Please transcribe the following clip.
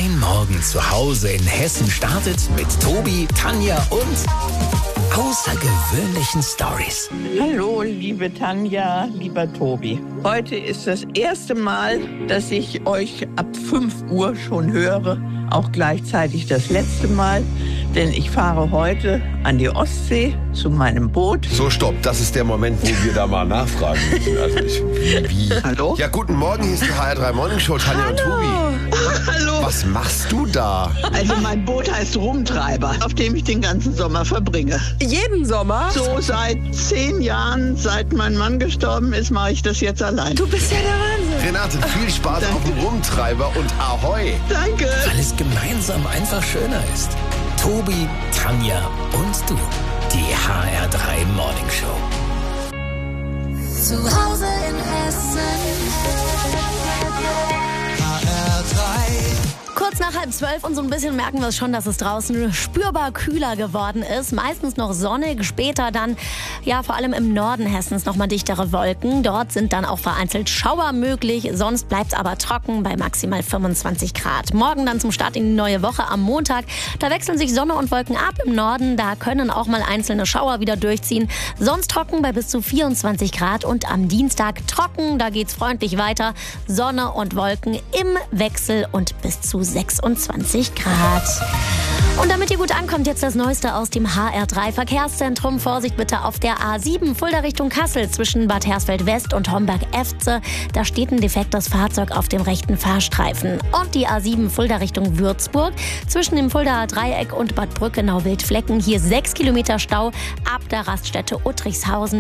Dein Morgen zu Hause in Hessen startet mit Tobi, Tanja und außergewöhnlichen Stories. Hallo, liebe Tanja, lieber Tobi. Heute ist das erste Mal, dass ich euch ab 5 Uhr schon höre. Auch gleichzeitig das letzte Mal, denn ich fahre heute an die Ostsee zu meinem Boot. So, stopp, das ist der Moment, wo wir da mal nachfragen müssen. Also wie? Hallo? Ja, guten Morgen, hier ist die HR3 Morning Show, Tanja und Tobi. Hallo. Was machst du da? Also mein Boot heißt Rumtreiber, auf dem ich den ganzen Sommer verbringe. Jeden Sommer? So seit 10 Jahren, seit mein Mann gestorben ist, mache ich das jetzt allein. Du bist ja der Wahnsinn. Renate, viel Spaß auf dem Rumtreiber und Ahoi. Danke. Weil es gemeinsam einfach schöner ist. Tobi, Tanja und du. Die HR3 Morning Show. Zu Hause in Hessen. Kurz nach 11:30 und so ein bisschen merken wir es schon, dass es draußen spürbar kühler geworden ist. Meistens noch sonnig, später dann, ja vor allem im Norden Hessens nochmal dichtere Wolken. Dort sind dann auch vereinzelt Schauer möglich, sonst bleibt es aber trocken bei maximal 25 Grad. Morgen dann zum Start in die neue Woche am Montag. Da wechseln sich Sonne und Wolken ab im Norden. Da können auch mal einzelne Schauer wieder durchziehen. Sonst trocken bei bis zu 24 Grad und am Dienstag trocken. Da geht's freundlich weiter. Sonne und Wolken im Wechsel und bis zu 26 Grad. Und damit ihr gut ankommt, jetzt das Neueste aus dem HR3 Verkehrszentrum. Vorsicht bitte auf der A7 Fulda Richtung Kassel zwischen Bad Hersfeld West und Homberg-Efze. Da steht ein defektes Fahrzeug auf dem rechten Fahrstreifen. Und die A7 Fulda Richtung Würzburg zwischen dem Fuldaer Dreieck und Bad Brückenau-Wildflecken. Hier 6 Kilometer Stau ab der Raststätte Uttrichshausen.